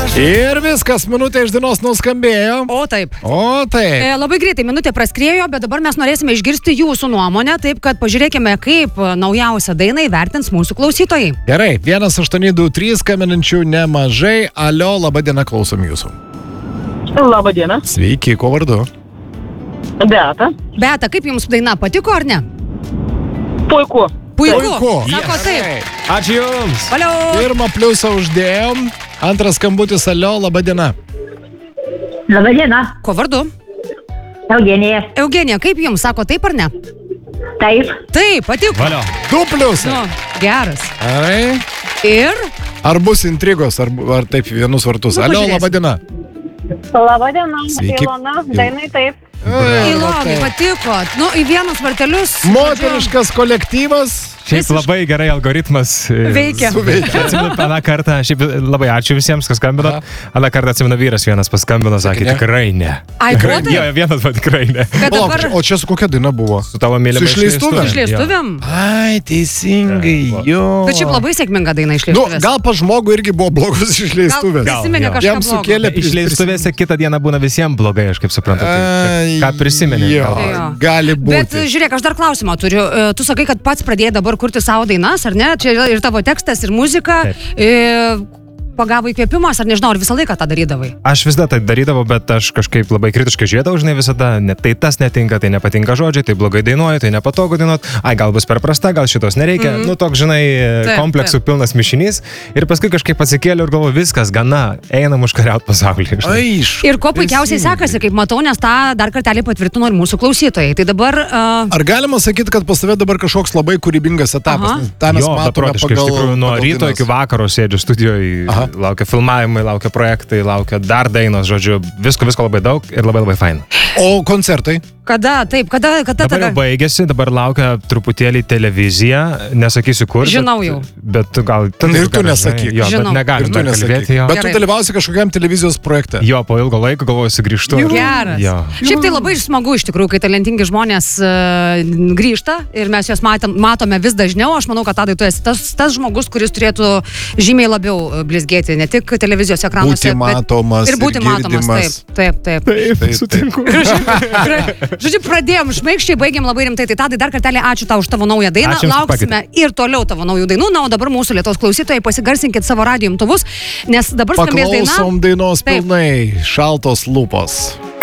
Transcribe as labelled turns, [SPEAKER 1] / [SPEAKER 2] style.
[SPEAKER 1] Ir viskas, minutė iš dainos nuskambėjo.
[SPEAKER 2] O taip.
[SPEAKER 1] Labai
[SPEAKER 2] greitai minutė praskriejo, bet dabar mes norėsime išgirsti jūsų nuomonę, taip kad pažiūrėkime, kaip naujausią dainą įvertins mūsų klausytojai.
[SPEAKER 1] Gerai, 1823 skambinančių nemažai. Alio, laba diena, klausom jūsų.
[SPEAKER 3] Labą dieną.
[SPEAKER 1] Sveiki, kuo vardu?
[SPEAKER 3] Beata.
[SPEAKER 2] Beata, kaip jums daina patiko ar ne?
[SPEAKER 3] Puiku.
[SPEAKER 2] Sako taip.
[SPEAKER 4] Ačiū jums.
[SPEAKER 2] Valio.
[SPEAKER 1] Pirmą pliusą uždėjom. Antras skambutis, alio, laba diena.
[SPEAKER 5] Labą dieną.
[SPEAKER 2] Ko vardu?
[SPEAKER 5] Eugenija.
[SPEAKER 2] Eugenija, kaip jums, sako taip ar ne?
[SPEAKER 5] Taip.
[SPEAKER 2] Taip, patiko.
[SPEAKER 4] Valio.
[SPEAKER 1] 2 pliusai.
[SPEAKER 2] Nu, geras.
[SPEAKER 1] Gerai.
[SPEAKER 2] Ir?
[SPEAKER 1] Ar bus intrigos, ar taip vienus vartus?
[SPEAKER 2] Nu,
[SPEAKER 1] Alio,
[SPEAKER 2] pažiūrėsim.
[SPEAKER 1] laba diena.
[SPEAKER 5] Labą dieną.
[SPEAKER 1] Sveiki.
[SPEAKER 5] Ilona, dainai taip.
[SPEAKER 2] Ilonai patiko. Nu, į vienus vartelius.
[SPEAKER 1] Moteriškas kolektyvas.
[SPEAKER 4] Šiaip labai gerai algoritmas
[SPEAKER 2] Veikia.
[SPEAKER 4] Atsimenu, aną kartą, šiaip labai ačiū visiems, kas skambino. Aną kartą atsimenu, vyras vienas paskambino, sakė, tikrai ne.
[SPEAKER 2] Ai, buvo tai?
[SPEAKER 4] Jo, vienas buvo tikrai ne.
[SPEAKER 2] Bet dabar
[SPEAKER 1] O čia su kokia daina buvo?
[SPEAKER 4] Su tavo mylimais
[SPEAKER 1] Su išleistuvėm?
[SPEAKER 2] išleistuvėm.
[SPEAKER 1] Ai, teisingai, jo.
[SPEAKER 2] Bet šiaip labai sėkminga daina
[SPEAKER 1] Nu,
[SPEAKER 2] išleistuvės.
[SPEAKER 1] gal pa žmogų irgi buvo blogus išleistuvės.
[SPEAKER 2] Gal prisiminė
[SPEAKER 4] jo.
[SPEAKER 2] kažką
[SPEAKER 1] Jam
[SPEAKER 2] blogo.
[SPEAKER 1] sukėlė
[SPEAKER 4] Išleistuvėse kitą dieną būna visiems blogai, aš kaip suprantu. Tai, ką prisimeni?
[SPEAKER 1] Jo,
[SPEAKER 2] Jo.
[SPEAKER 1] gali
[SPEAKER 2] Bet
[SPEAKER 1] būti.
[SPEAKER 2] žiūrėk, aš dar klausimą turiu. Tu sakai, kad pats pradėjai dabar kurti savo dainas, ar ne? Čia yra ir tavo tekstas, ir muzika. Pagavo įkvėpimas, ar nežinau, ar visą laiką tą darydavai?
[SPEAKER 4] Aš vis dar tai darydavau, bet aš kažkaip labai kritiškai žiūrėdavau, žinai, visada. Tai tas netinka, tai nepatinka žodžiai, tai blogai dainuoju, tai nepatogu dainuot. Ai, gal bus per prasta, gal šitos nereikia. Nu, toks, žinai,
[SPEAKER 2] Taip,
[SPEAKER 4] kompleksų pilnas mišinys. Ir paskui kažkaip atsikėliau ir galvoju, viskas, gana, einam užkariauti pasaulį. žinai.
[SPEAKER 1] Aiš.
[SPEAKER 2] Ir ko puikiausiai sekasi, kaip matau, nes tą dar kartelį patvirtino ir mūsų klausytojai. Tai dabar...
[SPEAKER 1] Ar galima sakyti, kad pas tave dabar kažkoks labai kūrybingas etapas?
[SPEAKER 2] Aha.
[SPEAKER 1] Nes tą mes
[SPEAKER 4] Jo,
[SPEAKER 1] matome
[SPEAKER 4] beprotiškai, iš tikrųjų, nuo
[SPEAKER 1] pagal
[SPEAKER 4] ryto
[SPEAKER 1] dainas.
[SPEAKER 4] iki vakaro sėdžiu studijoje,
[SPEAKER 1] Aha.
[SPEAKER 4] laukia filmavimai, laukia projektai, laukia dar dainos, žodžiu, visko labai daug ir labai faina.
[SPEAKER 1] O koncertai?
[SPEAKER 2] Kada? Taip, kada
[SPEAKER 4] Dabar jau baigėsi, dabar laukia truputėlį televizija, nesakysiu kur.
[SPEAKER 2] Žinau jau.
[SPEAKER 4] Bet tu gal...
[SPEAKER 1] Ir tu nesakyk.
[SPEAKER 4] Jo,
[SPEAKER 2] Žinau.
[SPEAKER 4] bet negalim
[SPEAKER 1] Ir tu
[SPEAKER 4] dar
[SPEAKER 1] nesakyk.
[SPEAKER 4] kalbėti, jo.
[SPEAKER 1] Bet tu
[SPEAKER 2] Gerai.
[SPEAKER 1] dalyvausi kažkokiam televizijos projekte.
[SPEAKER 4] Jo, po ilgo laiko galvoju, sugrįžtu.
[SPEAKER 2] Geras.
[SPEAKER 4] Jo.
[SPEAKER 2] Šiaip tai labai smagu iš tikrųjų, kai talentingi žmonės grįžta ir mes juos matome vis dažniau. Aš manau, kad Tadai, tu esi tas žmogus, kuris turėtų žymiai labiau blizgėti ne tik televizijos ekranuose,
[SPEAKER 1] Būti matomas
[SPEAKER 2] ir būti
[SPEAKER 1] ir
[SPEAKER 2] matomas.
[SPEAKER 1] girdimas.
[SPEAKER 2] Taip.
[SPEAKER 4] Taip, sutinku.
[SPEAKER 2] Žodžiu, pradėjom šmaikščiai, baigėm labai rimtai. Tai Tadai, dar kartelį ačiū tau už tavo naują dainą.
[SPEAKER 4] Ačiū jums,
[SPEAKER 2] Lauksime ir toliau tavo naujų dainų. Na, o dabar mūsų Lietuvos klausytojai pasigarsinkit savo radijo imtuvus, nes dabar skambės daina.
[SPEAKER 1] Paklausom dainos
[SPEAKER 2] Taip.
[SPEAKER 1] pilnai. Šaltos lūpos.